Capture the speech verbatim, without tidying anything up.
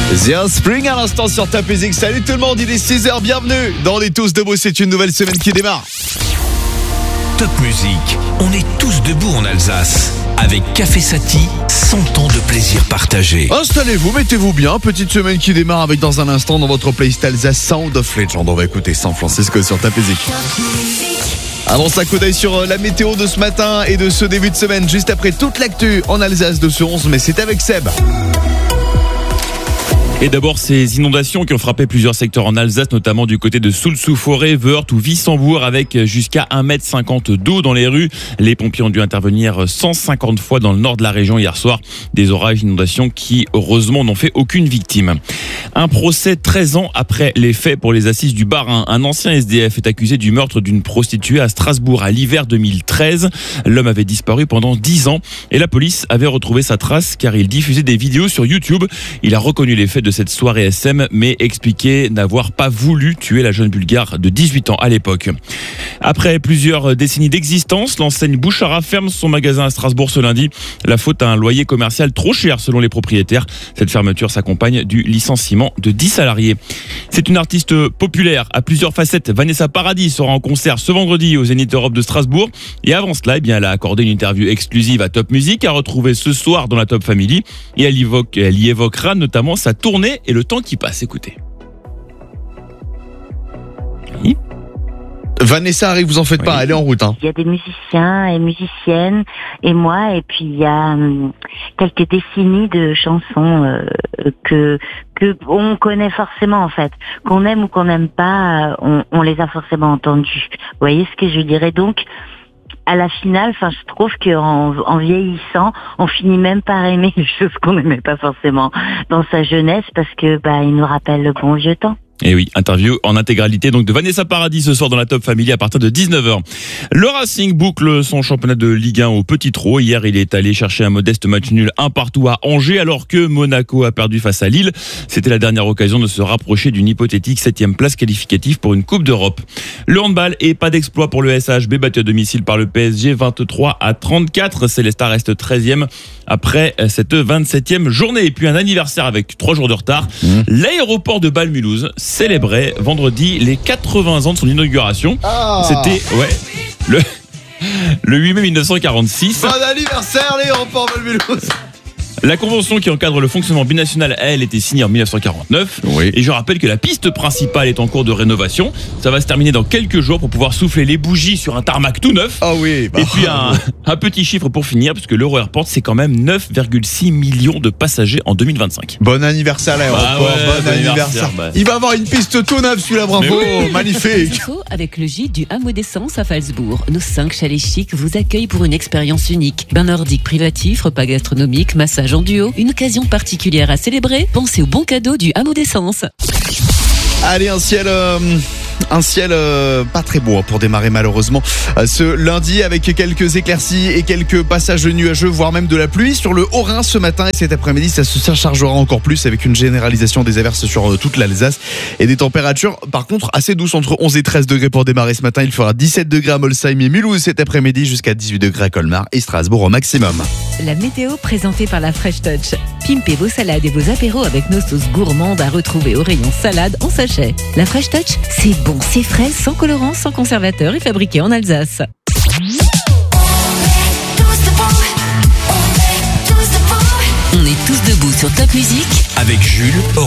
The Offspring à l'instant sur Top Music. Salut tout le monde, il est six heures, bienvenue dans les Tous Debout, c'est une nouvelle semaine qui démarre. Top Music, on est tous debout en Alsace. Avec Café Sati, cent ans de plaisir partagé. Installez-vous, mettez-vous bien, petite semaine qui démarre avec dans un instant dans votre playlist Alsace Sound of Legend. On va écouter San Francisco sur Top Music. Avant ça, coup d'œil sur la météo de ce matin et de ce début de semaine, juste après toute l'actu en Alsace de ce onze mai, c'est avec Seb. Et d'abord, ces inondations qui ont frappé plusieurs secteurs en Alsace, notamment du côté de Soultz-sous-Forêt, Wörth ou Wissembourg, avec jusqu'à un mètre cinquante d'eau dans les rues. Les pompiers ont dû intervenir cent cinquante fois dans le nord de la région hier soir. Des orages, inondations qui, heureusement, n'ont fait aucune victime. Un procès treize ans après les faits pour les assises du Bas-Rhin. Un ancien S D F est accusé du meurtre d'une prostituée à Strasbourg à l'hiver deux mille treize. L'homme avait disparu pendant dix ans et la police avait retrouvé sa trace car il diffusait des vidéos sur YouTube. Il a reconnu les faits de cette soirée S M, mais expliqué n'avoir pas voulu tuer la jeune Bulgare de dix-huit ans à l'époque. Après plusieurs décennies d'existence, l'enseigne Bouchara ferme son magasin à Strasbourg ce lundi. La faute à un loyer commercial trop cher selon les propriétaires. Cette fermeture s'accompagne du licenciement de dix salariés. C'est une artiste populaire à plusieurs facettes. Vanessa Paradis sera en concert ce vendredi au Zénith Europe de Strasbourg. Et avant cela, eh bien, elle a accordé une interview exclusive à Top Music, à retrouver ce soir dans la Top Family. Et elle, évoque, elle y évoquera notamment sa tournée et le temps qui passe. Écoutez. Oui. Vanessa arrive, vous en faites oui. pas, elle est en route. Hein. Il y a des musiciens et musiciennes et moi, et puis il y a hum, quelques décennies de chansons euh, que que on connaît forcément en fait, qu'on aime ou qu'on n'aime pas, on, on les a forcément entendues. Vous voyez ce que je dirais donc. À la finale, enfin, je trouve qu'en en vieillissant, on finit même par aimer les choses qu'on n'aimait pas forcément dans sa jeunesse parce que bah, il nous rappelle le bon vieux temps. Et oui, interview en intégralité donc de Vanessa Paradis ce soir dans la Top Family à partir de dix-neuf heures. Le Racing boucle son championnat de Ligue un au petit trot. Hier, il est allé chercher un modeste match nul un partout à Angers alors que Monaco a perdu face à Lille. C'était la dernière occasion de se rapprocher d'une hypothétique septième place qualificative pour une Coupe d'Europe. Le handball et pas d'exploit pour le S H B battu à domicile par le P S G vingt-trois à trente-quatre. Célestat reste treizième après cette vingt-septième journée. Et puis un anniversaire avec trois jours de retard. Mmh. L'aéroport de Bâle-Mulhouse célébrait vendredi les quatre-vingts ans de son inauguration. Ah. C'était ouais le le huit mai mille neuf cent quarante-six. Bon anniversaire l'aéroport Bâle-Mulhouse. La convention qui encadre le fonctionnement binational, elle, était signée en mille neuf cent quarante-neuf. Oui. Et je rappelle que la piste principale est en cours de rénovation. Ça va se terminer dans quelques jours pour pouvoir souffler les bougies sur un tarmac tout neuf. Ah oui. Bah. Et puis un, un petit chiffre pour finir, puisque l'Euro Airport, c'est quand même neuf virgule six millions de passagers en deux mille vingt-cinq. Bon anniversaire l'aéroport. Bah ouais, bon, bon anniversaire. anniversaire. Bah. Il va avoir une piste tout neuve, celui-là, bravo. Oui. Magnifique. Avec le gîte du Hameau d'Essence à Falsbourg. Nos cinq chalets chics vous accueillent pour une expérience unique. Bain nordique privatif, repas gastronomique, massage en duo. Une occasion particulière à célébrer, pensez au bon cadeau du Hameau d'Essence. Allez, un ciel... Euh... Un ciel euh, pas très beau pour démarrer malheureusement euh, ce lundi avec quelques éclaircies et quelques passages nuageux, voire même de la pluie sur le Haut-Rhin ce matin et cet après-midi. Ça se chargera encore plus avec une généralisation des averses sur euh, toute l'Alsace et des températures par contre assez douces entre onze et treize degrés pour démarrer ce matin. Il fera dix-sept degrés à Molsheim et Mulhouse cet après-midi jusqu'à dix-huit degrés à Colmar et Strasbourg au maximum. La météo présentée par la Fresh Touch. Pimpez vos salades et vos apéros avec nos sauces gourmandes à retrouver au rayon salade en sachet. La Fresh Touch, c'est bon, c'est frais, sans colorant, sans conservateur et fabriqué en Alsace. On est tous debout sur Top Music avec Jules,